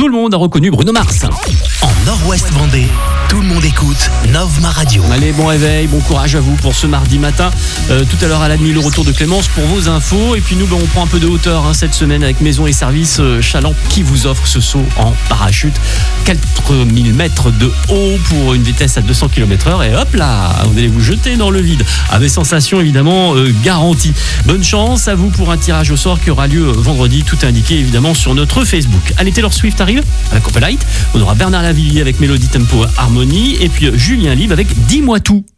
tout le monde a reconnu Bruno Mars. En Nord-Ouest Vendée, tout le monde écoute Novma Radio. Allez, bon réveil, bon courage à vous pour ce mardi matin. Tout à l'heure à la demi, le retour de Clémence pour vos infos. Et puis nous, on prend un peu de hauteur cette semaine avec Maison et Services Chaland qui vous offre ce saut en parachute. 4000 mètres de haut pour une vitesse à 200 km/h. Et hop là, vous allez vous jeter dans le vide. Avec sensation évidemment garantie. Bonne chance à vous pour un tirage au sort qui aura lieu vendredi. Tout est indiqué évidemment sur notre Facebook. Allez, Taylor Swift arrive avec Opelite. On aura Bernard Lavillier avec Mélodie Tempo Harmonie. Et puis Julien Live avec Dis-moi tout.